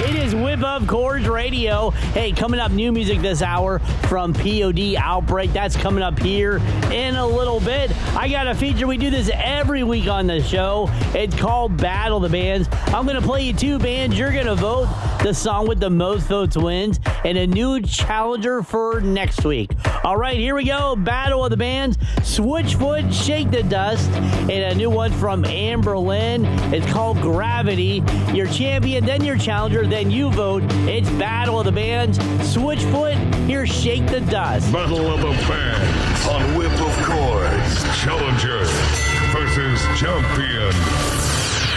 It is Whip of Chords Radio. Hey, coming up, new music this hour from POD Outbreak. That's coming up here in a little bit. I got a feature. We do this every week on the show. It's called Battle the Bands. I'm going to play you two bands. You're going to vote. The song with the most votes wins. And a new challenger for next week. All right, here we go. Battle of the Bands. Switchfoot, Shake the Dust. And a new one from Amber Lynn. It's called Gravity. Your champion, then your challenger, then you vote. It's Battle of the Bands. Switchfoot, here's Shake the Dust. Battle of the Bands on Whip of Chords. Challenger versus champion.